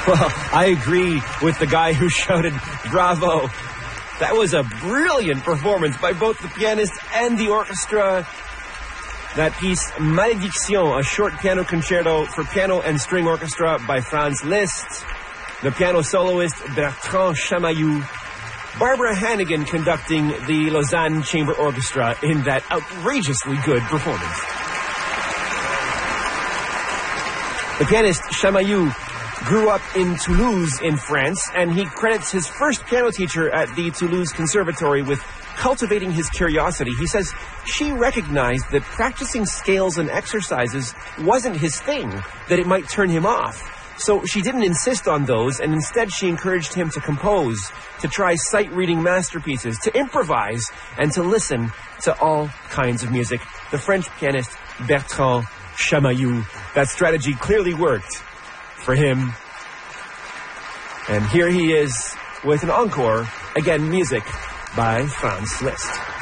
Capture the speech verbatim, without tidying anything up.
Well, I agree with the guy who shouted, bravo. That was a brilliant performance by both the pianist and the orchestra. That piece, Malédiction, a short piano concerto for piano and string orchestra by Franz Liszt. The piano soloist, Bertrand Chamayou. Barbara Hannigan conducting the Lausanne Chamber Orchestra in that outrageously good performance. The pianist Chamayou grew up in Toulouse in France, and he credits his first piano teacher at the Toulouse Conservatory with cultivating his curiosity. He says she recognized that practicing scales and exercises wasn't his thing, that it might turn him off. So she didn't insist on those, and instead she encouraged him to compose, to try sight-reading masterpieces, to improvise, and to listen to all kinds of music. The French pianist Bertrand Chamayou. That strategy clearly worked for him. And here he is with an encore, again music by Franz Liszt.